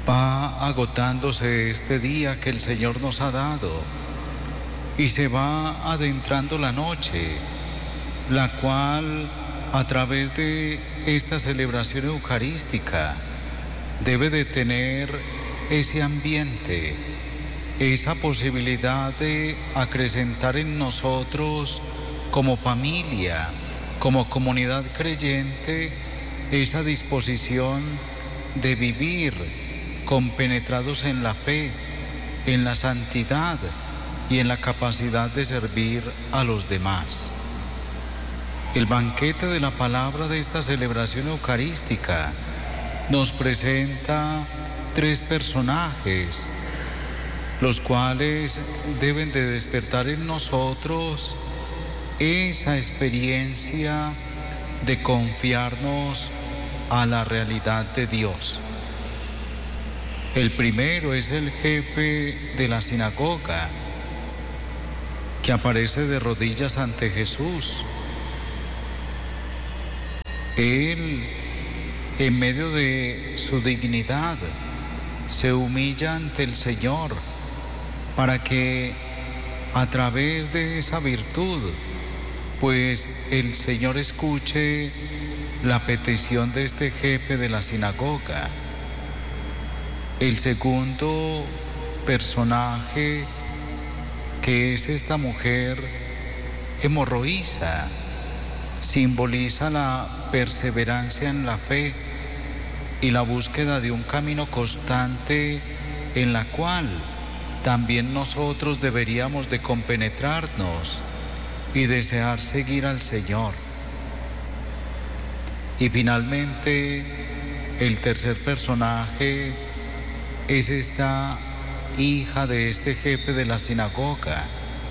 Va agotándose este día que el Señor nos ha dado y se va adentrando la noche, la cual a través de esta celebración eucarística debe de tener ese ambiente, esa posibilidad de acrecentar en nosotros como familia, como comunidad creyente, esa disposición de vivir compenetrados en la fe, en la santidad y en la capacidad de servir a los demás. El banquete de la palabra de esta celebración eucarística nos presenta tres personajes, los cuales deben de despertar en nosotros esa experiencia de confiarnos a la realidad de Dios. El primero es el jefe de la sinagoga, que aparece de rodillas ante Jesús. Él, en medio de su dignidad, se humilla ante el Señor para que a través de esa virtud, pues el Señor escuche la petición de este jefe de la sinagoga. El segundo personaje, que es esta mujer hemorroísa, simboliza la perseverancia en la fe y la búsqueda de un camino constante en la cual también nosotros deberíamos de compenetrarnos y desear seguir al Señor. Y finalmente, el tercer personaje es esta hija de este jefe de la sinagoga,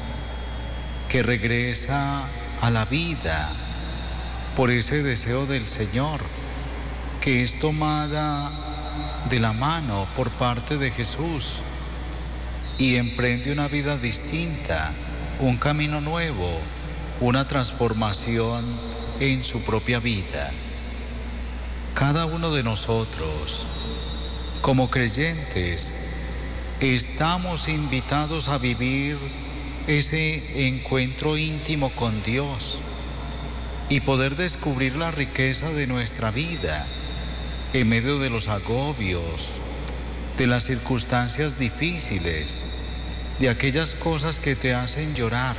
que regresa a la vida por ese deseo del Señor, que es tomada de la mano por parte de Jesús y emprende una vida distinta, un camino nuevo, una transformación en su propia vida. Cada uno de nosotros, como creyentes, estamos invitados a vivir ese encuentro íntimo con Dios y poder descubrir la riqueza de nuestra vida en medio de los agobios, de las circunstancias difíciles, de aquellas cosas que te hacen llorar.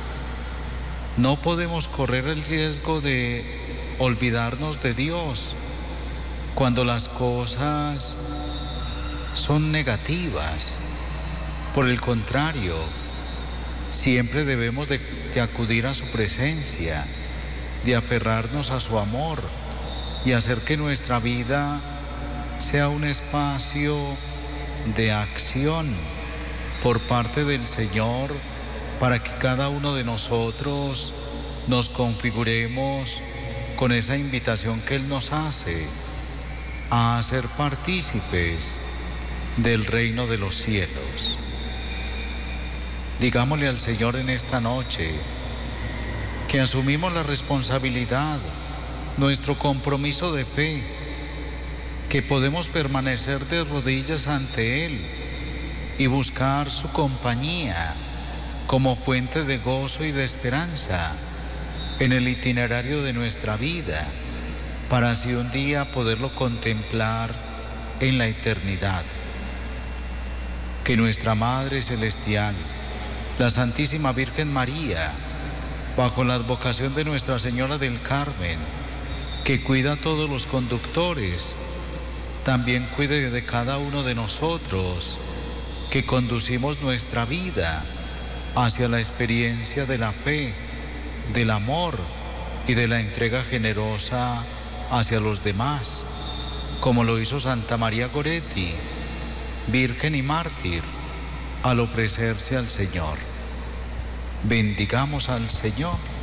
No podemos correr el riesgo de olvidarnos de Dios cuando las cosas son negativas. Por el contrario, siempre debemos de acudir a su presencia, de aferrarnos a su amor y hacer que nuestra vida sea un espacio de acción por parte del Señor, para que cada uno de nosotros nos configuremos con esa invitación que Él nos hace a ser partícipes del reino de los cielos. Digámosle al Señor en esta noche que asumimos la responsabilidad, nuestro compromiso de fe, que podemos permanecer de rodillas ante Él y buscar su compañía como fuente de gozo y de esperanza en el itinerario de nuestra vida, para así un día poderlo contemplar en la eternidad. Que nuestra Madre Celestial, la Santísima Virgen María, bajo la advocación de Nuestra Señora del Carmen, que cuida a todos los conductores, también cuide de cada uno de nosotros, que conducimos nuestra vida hacia la experiencia de la fe, del amor y de la entrega generosa hacia los demás, como lo hizo Santa María Goretti, virgen y mártir, al ofrecerse al Señor. Bendigamos al Señor.